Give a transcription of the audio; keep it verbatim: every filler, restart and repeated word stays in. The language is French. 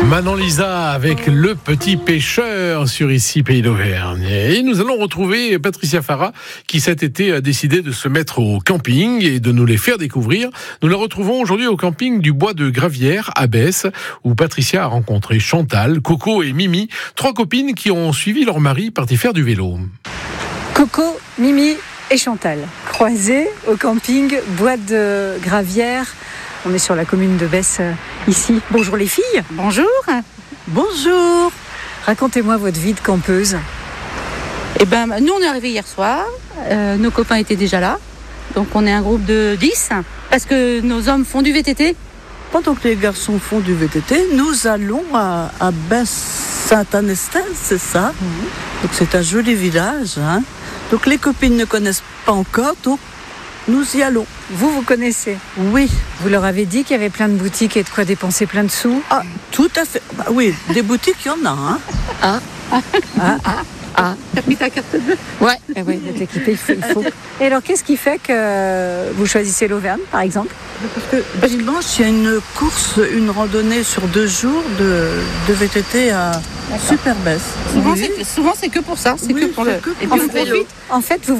Manon Lisa avec Le Petit Pêcheur sur Ici Pays d'Auvergne. Et nous allons retrouver Patricia Farah qui cet été a décidé de se mettre au camping et de nous les faire découvrir. Nous la retrouvons aujourd'hui au camping du Bois de Gravières à Besse où Patricia a rencontré Chantal, Coco et Mimi, trois copines qui ont suivi leur mari partir faire du vélo. Coco, Mimi et Chantal, croisées au camping Bois de Gravières. On est sur la commune de Besse, ici. Bonjour les filles. Bonjour. Bonjour. Racontez-moi votre vie de campeuse. Eh ben, nous, on est arrivés hier soir. Euh, nos copains étaient déjà là. Donc, on est un groupe de dix. Parce que nos hommes font du V T T. Pendant que les garçons font du V T T, nous allons à, à Besse-Saint-Anestin, c'est ça. Mmh. Donc, c'est un joli village. Hein. Donc, les copines ne connaissent pas encore. Donc, nous y allons. Vous, vous connaissez ? Oui. Vous leur avez dit qu'il y avait plein de boutiques et de quoi dépenser plein de sous ? Ah, tout à fait. Bah, oui, des boutiques, il y en a. Hein. Ah, ah, ah, ah. Ah. T'as pris ta carte bleue ? Ouais, eh oui, d'être équipé, il faut, il faut. Et alors, qu'est-ce qui fait que vous choisissez l'Auvergne, par exemple ? Parce que dimanche, il y a une course, une randonnée sur deux jours de, de V T T à Super Besse. Souvent, oui. c'est, souvent, c'est que pour ça. C'est oui, que pour c'est le. Que pour et puis, le on profite. En fait, vous